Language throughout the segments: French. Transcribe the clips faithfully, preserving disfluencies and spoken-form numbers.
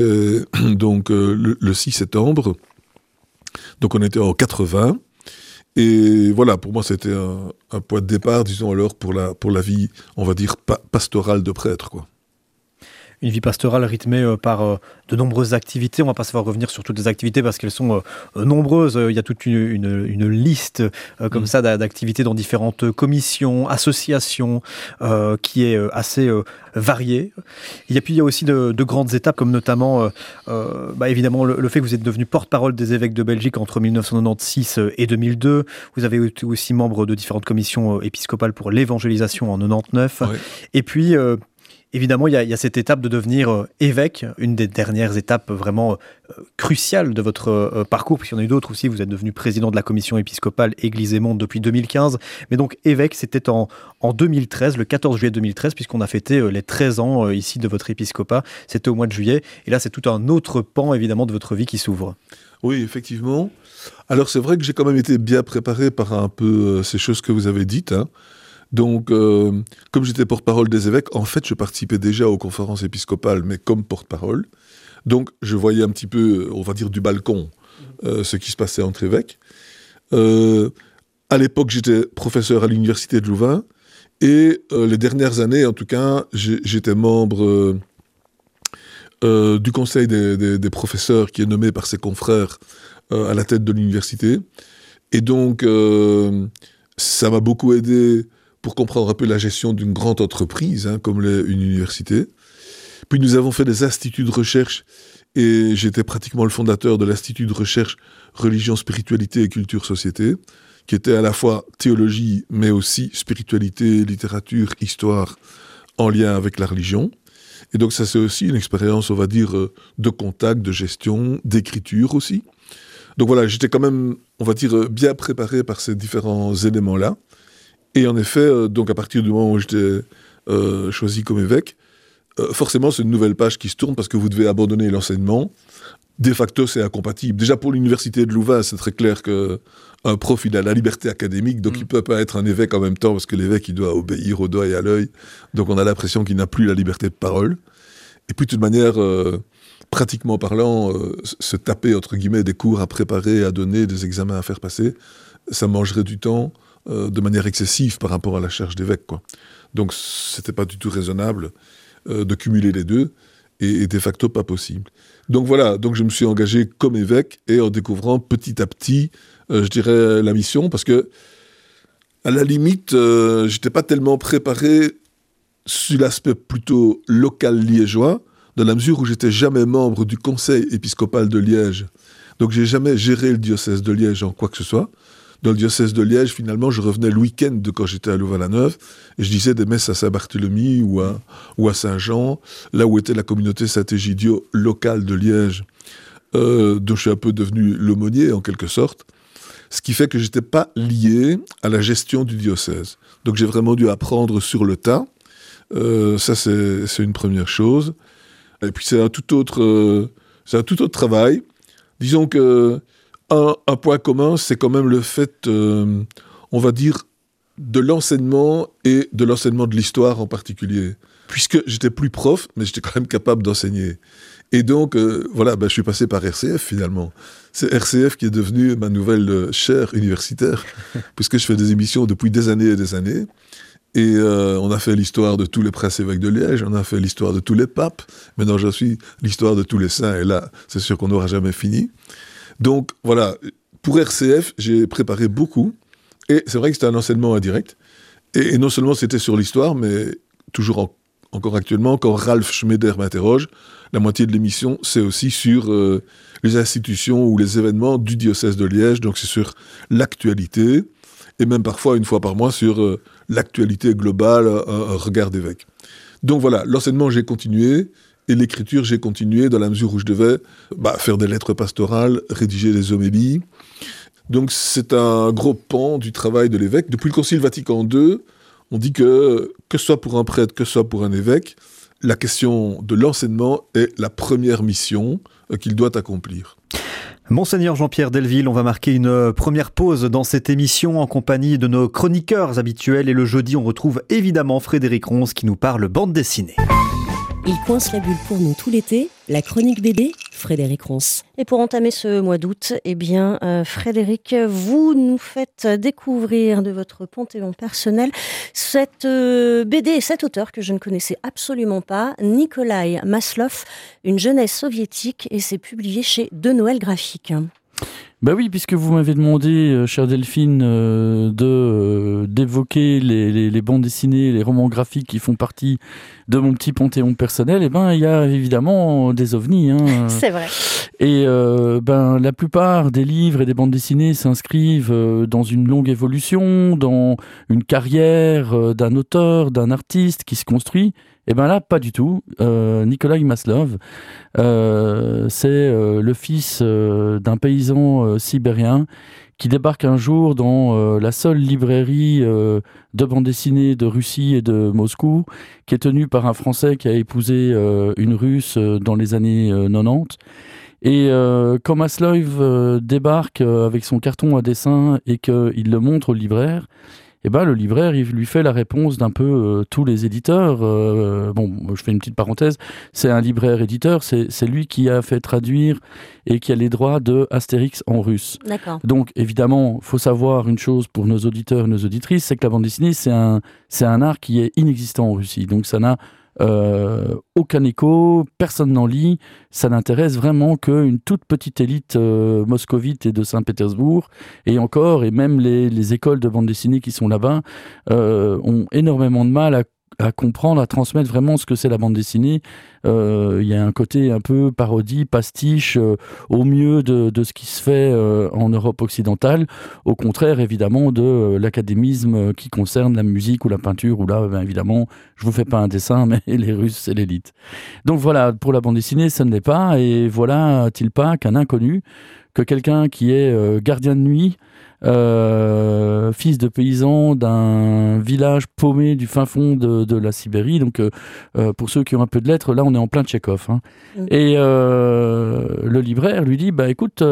Et donc euh, le, le six septembre, donc on était en quatre-vingts, et voilà, pour moi c'était un, un point de départ, disons alors, pour la, pour la vie, on va dire, pa- pastorale de prêtre, quoi. Une vie pastorale rythmée euh, par euh, de nombreuses activités. On ne va pas savoir revenir sur toutes les activités parce qu'elles sont euh, nombreuses. Il y a toute une, une, une liste euh, comme mmh. ça d'activités dans différentes commissions, associations, euh, qui est euh, assez euh, variée. Et puis il y a aussi de, de grandes étapes, comme notamment, euh, euh, bah, évidemment, le, le fait que vous êtes devenu porte-parole des évêques de Belgique entre dix-neuf cent quatre-vingt-seize et deux mille deux. Vous avez été aussi membre de différentes commissions euh, épiscopales pour l'évangélisation en quatre-vingt-dix-neuf. Ouais. Et puis... Euh, Évidemment, il y, a, il y a cette étape de devenir euh, évêque, une des dernières étapes vraiment euh, cruciales de votre euh, parcours, puisqu'il y en a eu d'autres aussi. Vous êtes devenu président de la commission épiscopale Église et Monde depuis deux mille quinze. Mais donc, évêque, c'était en, en deux mille treize, le quatorze juillet deux mille treize, puisqu'on a fêté euh, les treize ans euh, ici de votre épiscopat. C'était au mois de juillet. Et là, c'est tout un autre pan, évidemment, de votre vie qui s'ouvre. Oui, effectivement. Alors, c'est vrai que j'ai quand même été bien préparé par un peu euh, ces choses que vous avez dites, hein. Donc, euh, comme j'étais porte-parole des évêques, en fait, je participais déjà aux conférences épiscopales, mais comme porte-parole. Donc, je voyais un petit peu, on va dire, du balcon, euh, ce qui se passait entre évêques. Euh, à l'époque, j'étais professeur à l'université de Louvain, et euh, les dernières années, en tout cas, j'ai, j'étais membre euh, euh, du conseil des, des, des professeurs, qui est nommé par ses confrères euh, à la tête de l'université. Et donc, euh, ça m'a beaucoup aidé pour comprendre un peu la gestion d'une grande entreprise, hein, comme les, une université. Puis nous avons fait des instituts de recherche, et j'étais pratiquement le fondateur de l'Institut de recherche Religion, Spiritualité et Culture Société, qui était à la fois théologie, mais aussi spiritualité, littérature, histoire, en lien avec la religion. Et donc ça, c'est aussi une expérience, on va dire, de contact, de gestion, d'écriture aussi. Donc voilà, j'étais quand même, on va dire, bien préparé par ces différents éléments-là. Et en effet, euh, donc à partir du moment où j'étais euh, choisi comme évêque, euh, forcément c'est une nouvelle page qui se tourne parce que vous devez abandonner l'enseignement. De facto, c'est incompatible. Déjà pour l'université de Louvain, c'est très clair qu'un prof, il a la liberté académique, donc mmh. il ne peut pas être un évêque en même temps parce que l'évêque, il doit obéir au doigt et à l'œil. Donc on a l'impression qu'il n'a plus la liberté de parole. Et puis de toute manière, euh, pratiquement parlant, euh, se taper, entre guillemets, des cours à préparer, à donner, des examens à faire passer, ça mangerait du temps Euh, de manière excessive par rapport à la charge d'évêque, quoi. Donc c'était pas du tout raisonnable euh, de cumuler les deux, et, et de facto pas possible. Donc voilà, donc je me suis engagé comme évêque, et en découvrant petit à petit, euh, je dirais, la mission, parce que à la limite, euh, j'étais pas tellement préparé sur l'aspect plutôt local liégeois, dans la mesure où j'étais jamais membre du conseil épiscopal de Liège. Donc j'ai jamais géré le diocèse de Liège en quoi que ce soit. Dans le diocèse de Liège, finalement, je revenais le week-end de quand j'étais à Louvain-la-Neuve, et je disais des messes à Saint-Barthélemy ou à, ou à Saint-Jean, là où était la communauté Saint-Égidio locale de Liège, euh, dont je suis un peu devenu l'aumônier, en quelque sorte. Ce qui fait que je n'étais pas lié à la gestion du diocèse. Donc j'ai vraiment dû apprendre sur le tas. Euh, ça, c'est, c'est une première chose. Et puis c'est un tout autre, euh, c'est un tout autre travail. Disons que Un, un point commun, c'est quand même le fait, euh, on va dire, de l'enseignement et de l'enseignement de l'histoire en particulier. Puisque j'étais plus prof, mais j'étais quand même capable d'enseigner. Et donc, euh, voilà, ben, je suis passé par R C F finalement. C'est R C F qui est devenu ma nouvelle chaire universitaire, puisque je fais des émissions depuis des années et des années. Et euh, on a fait l'histoire de tous les princes évêques de Liège, on a fait l'histoire de tous les papes. Maintenant, je suis l'histoire de tous les saints, et là, c'est sûr qu'on n'aura jamais fini. Donc voilà, pour R C F, j'ai préparé beaucoup, et c'est vrai que c'était un enseignement indirect, et, et non seulement c'était sur l'histoire, mais toujours en, encore actuellement, quand Ralph Schmeder m'interroge, la moitié de l'émission, c'est aussi sur euh, les institutions ou les événements du diocèse de Liège, donc c'est sur l'actualité, et même parfois une fois par mois sur euh, l'actualité globale, un, un regard d'évêque. Donc voilà, l'enseignement, j'ai continué, et l'écriture, j'ai continué dans la mesure où je devais bah, faire des lettres pastorales, rédiger des homélies. Donc c'est un gros pan du travail de l'évêque. Depuis le Concile Vatican deux, on dit que, que ce soit pour un prêtre, que ce soit pour un évêque, la question de l'enseignement est la première mission qu'il doit accomplir. Monseigneur Jean-Pierre Delville, on va marquer une première pause dans cette émission en compagnie de nos chroniqueurs habituels. Et le jeudi, on retrouve évidemment Frédéric Ronce qui nous parle bande dessinée. Il coince la bulle pour nous tout l'été, la chronique B D, Frédéric Ronce. Et pour entamer ce mois d'août, eh bien, euh, Frédéric, vous nous faites découvrir de votre panthéon personnel cette euh, B D et cet auteur que je ne connaissais absolument pas, Nikolai Maslov, Une jeunesse soviétique, et c'est publié chez De Noël Graphique. Bah oui, puisque vous m'avez demandé, euh, chère Delphine, euh, de euh, d'évoquer les, les, les bandes dessinées, les romans graphiques qui font partie de mon petit panthéon personnel, et ben il y a évidemment des ovnis. Hein. C'est vrai. Et euh, ben la plupart des livres et des bandes dessinées s'inscrivent euh, dans une longue évolution, dans une carrière euh, d'un auteur, d'un artiste qui se construit. Et ben là, pas du tout. Euh, Nikolai Maslov, euh, c'est euh, le fils euh, d'un paysan euh, sibérien qui débarque un jour dans euh, la seule librairie euh, de bande dessinée de Russie et de Moscou, qui est tenue par un Français qui a épousé euh, une Russe euh, dans les années euh, quatre-vingt-dix. Et euh, quand Maslov euh, débarque euh, avec son carton à dessin et qu'il le montre au libraire, et ben le libraire, il lui fait la réponse d'un peu euh, tous les éditeurs. Euh, bon, je fais une petite parenthèse, c'est un libraire-éditeur, c'est, c'est lui qui a fait traduire et qui a les droits de Astérix en russe. D'accord. Donc, évidemment, il faut savoir une chose pour nos auditeurs et nos auditrices, c'est que la bande dessinée, c'est un, c'est un art qui est inexistant en Russie. Donc, ça n'a Euh, aucun écho, personne n'en lit, ça n'intéresse vraiment qu'une toute petite élite euh, moscovite et de Saint-Pétersbourg, et encore, et même les, les écoles de bande dessinée qui sont là-bas euh, ont énormément de mal à à comprendre, à transmettre vraiment ce que c'est la bande dessinée. Euh, il y a un côté un peu parodie, pastiche, euh, au mieux de, de ce qui se fait euh, en Europe occidentale, au contraire évidemment de euh, l'académisme qui concerne la musique ou la peinture, où là, ben, évidemment, je vous fais pas un dessin, mais les Russes, c'est l'élite. Donc voilà, pour la bande dessinée, ça ne l'est pas, et voilà-t-il pas qu'un inconnu, que quelqu'un qui est euh, gardien de nuit, Euh, fils de paysan d'un village paumé du fin fond de, de la Sibérie. Donc, euh, euh, pour ceux qui ont un peu de lettres, là, on est en plein Tchekhov. Hein. Mmh. Et euh, le libraire lui dit, bah écoute,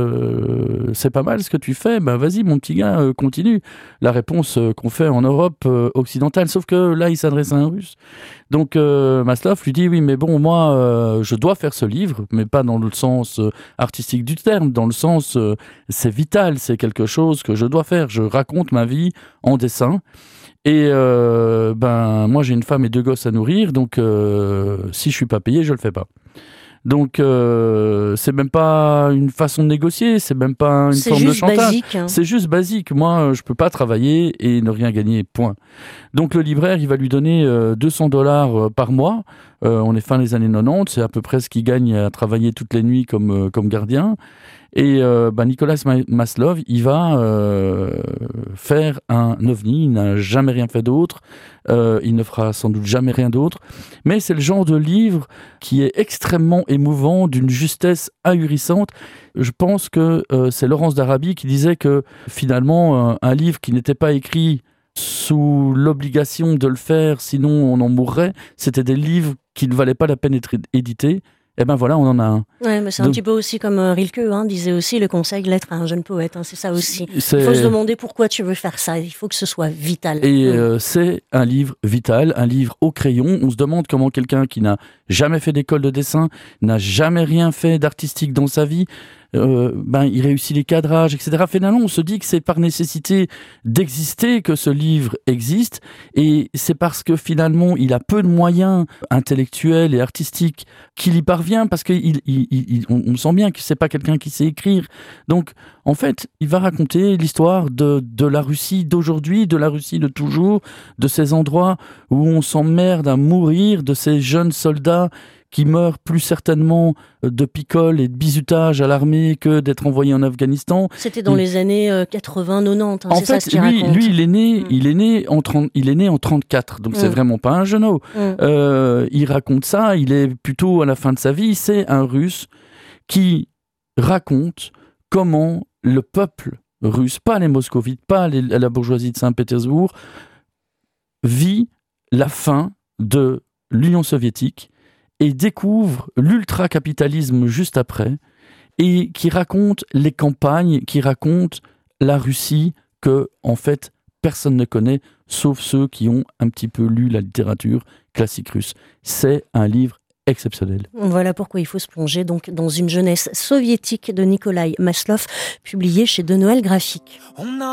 euh, c'est pas mal ce que tu fais. Bah vas-y, mon petit gars, euh, continue. La réponse euh, qu'on fait en Europe euh, occidentale, sauf que là, il s'adresse à un Russe. Donc, euh, Maslov lui dit, oui, mais bon, moi, euh, je dois faire ce livre, mais pas dans le sens euh, artistique du terme, dans le sens, euh, c'est vital, c'est quelque chose que je dois faire. Je raconte ma vie en dessin. Et euh, ben, moi, j'ai une femme et deux gosses à nourrir, donc euh, si je suis pas payé, je le fais pas. Donc, euh, c'est même pas une façon de négocier, c'est même pas une c'est forme de chantage. Basique, hein. C'est juste basique. Moi, je peux pas travailler et ne rien gagner, point. Donc, le libraire, il va lui donner euh, deux cents dollars par mois. Euh, on est fin des années quatre-vingt-dix, c'est à peu près ce qu'il gagne à travailler toutes les nuits comme, euh, comme gardien. Et euh, bah, Nikolai Maslov, il va euh, faire un ovni, il n'a jamais rien fait d'autre, euh, il ne fera sans doute jamais rien d'autre, mais c'est le genre de livre qui est extrêmement émouvant, d'une justesse ahurissante. Je pense que euh, c'est Laurence d'Arabie qui disait que finalement, euh, un livre qui n'était pas écrit sous l'obligation de le faire, sinon on en mourrait, c'était des livres qui ne valaient pas la peine d'être édités. Et ben voilà, on en a un. Ouais, mais c'est Donc, un petit peu aussi comme Rilke hein, disait aussi, le conseil de l'être à un jeune poète, hein, c'est ça aussi. C'est... Il faut se demander pourquoi tu veux faire ça, il faut que ce soit vital. Et mmh. euh, c'est un livre vital, un livre au crayon. On se demande comment quelqu'un qui n'a jamais fait d'école de dessin, n'a jamais rien fait d'artistique dans sa vie, Euh, ben, il réussit les cadrages, et cetera. Finalement, on se dit que c'est par nécessité d'exister que ce livre existe, et c'est parce que finalement, il a peu de moyens intellectuels et artistiques qu'il y parvient, parce qu'on il, il, il, on sent bien que c'est pas quelqu'un qui sait écrire. Donc, en fait, il va raconter l'histoire de, de la Russie d'aujourd'hui, de la Russie de toujours, de ces endroits où on s'emmerde à mourir, de ces jeunes soldats qui meurt plus certainement de picole et de bizutage à l'armée que d'être envoyé en Afghanistan. C'était dans il... les années quatre-vingts quatre-vingt-dix, hein, en c'est fait, ça ce qu'il lui, raconte. lui, il est né, mmh. il est né en trente, il est né en trente-quatre, donc mmh. c'est vraiment pas un jeuneau. Mmh. Euh, il raconte ça, il est plutôt à la fin de sa vie, c'est un Russe qui raconte comment le peuple russe, pas les moscovites, pas les, la bourgeoisie de Saint-Pétersbourg, vit la fin de l'Union soviétique et découvre l'ultracapitalisme juste après, et qui raconte les campagnes, qui raconte la Russie que, en fait, personne ne connaît, sauf ceux qui ont un petit peu lu la littérature classiques russes. C'est un livre exceptionnel. Voilà pourquoi il faut se plonger donc dans une jeunesse soviétique de Nikolai Maslov, publié chez De Noël Graphique.